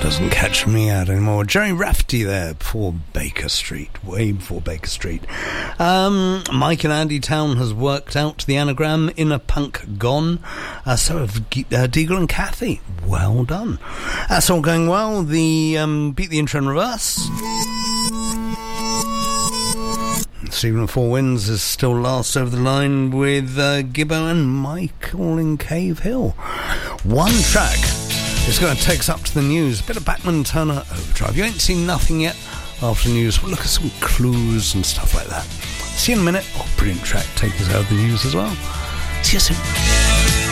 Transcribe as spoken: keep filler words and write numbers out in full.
doesn't catch me out anymore. Jerry Rafferty there before Baker Street, way before Baker Street. Um, Mike in Andy Town has worked out the anagram, Inner Punk Gone. Uh, so have G- uh, Deagle and Kathy. Well done. That's all going well. The um, Beat the Intro in Reverse. Stephen of Four Winds is still last over the line with uh, Gibbo and Michael in Cave Hill. One track is going to take us up to the news. A bit of Bachman Turner Overdrive. You ain't seen nothing yet after the news. We'll look at some clues and stuff like that. See you in a minute. Oh, brilliant track. Take us out of the news as well. See you soon.